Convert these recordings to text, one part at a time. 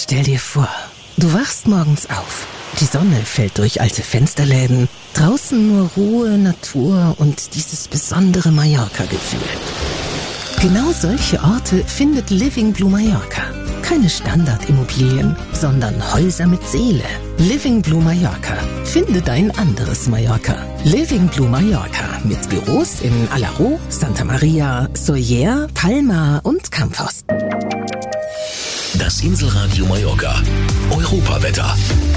Stell dir vor, du wachst morgens auf. Die Sonne fällt durch alte Fensterläden. Draußen nur Ruhe, Natur und dieses besondere Mallorca-Gefühl. Genau solche Orte findet Living Blue Mallorca. Keine Standardimmobilien, sondern Häuser mit Seele. Living Blue Mallorca. Finde dein anderes Mallorca. Living Blue Mallorca mit Büros in Alaró, Santa Maria, Sóller, Palma und Campos. Das Inselradio Mallorca. Europawetter.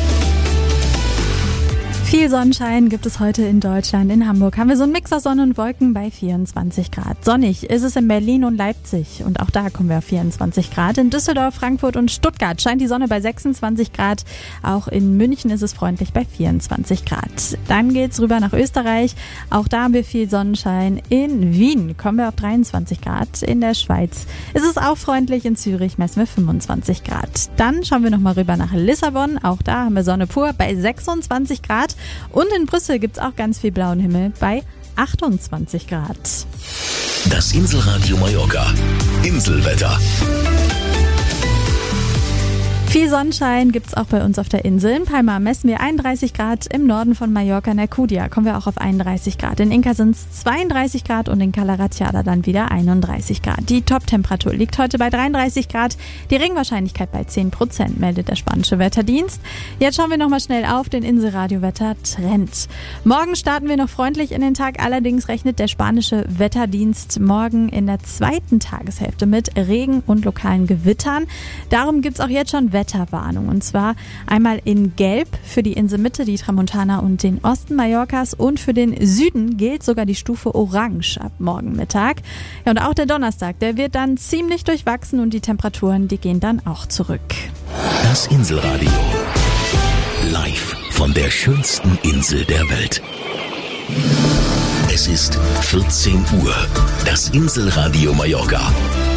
Viel Sonnenschein gibt es heute in Deutschland. In Hamburg haben wir so einen Mix aus Sonne und Wolken bei 24 Grad. Sonnig ist es in Berlin und Leipzig und auch da kommen wir auf 24 Grad. In Düsseldorf, Frankfurt und Stuttgart scheint die Sonne bei 26 Grad. Auch in München ist es freundlich bei 24 Grad. Dann geht's rüber nach Österreich. Auch da haben wir viel Sonnenschein. In Wien kommen wir auf 23 Grad. In der Schweiz ist es auch freundlich. In Zürich messen wir 25 Grad. Dann schauen wir nochmal rüber nach Lissabon. Auch da haben wir Sonne pur bei 26 Grad. Und in Brüssel gibt es auch ganz viel blauen Himmel bei 28 Grad. Das Inselradio Mallorca. Inselwetter. Viel Sonnenschein gibt's auch bei uns auf der Insel. In Palma messen wir 31 Grad, im Norden von Mallorca, in Alcudia kommen wir auch auf 31 Grad. In Inca sind's 32 Grad und in Cala Ratjada dann wieder 31 Grad. Die Top-Temperatur liegt heute bei 33 Grad, die Regenwahrscheinlichkeit bei 10%, meldet der spanische Wetterdienst. Jetzt schauen wir nochmal schnell auf den Inselradio-Wetter-Trend. Morgen starten wir noch freundlich in den Tag, allerdings rechnet der spanische Wetterdienst morgen in der zweiten Tageshälfte mit Regen und lokalen Gewittern. Darum gibt's auch jetzt schon Wetterwarnung. Und zwar einmal in Gelb für die Inselmitte, die Tramontana und den Osten Mallorcas, und für den Süden gilt sogar die Stufe Orange ab morgen Mittag. Ja, und auch der Donnerstag, der wird dann ziemlich durchwachsen und die Temperaturen, die gehen dann auch zurück. Das Inselradio. Live von der schönsten Insel der Welt. Es ist 14 Uhr. Das Inselradio Mallorca.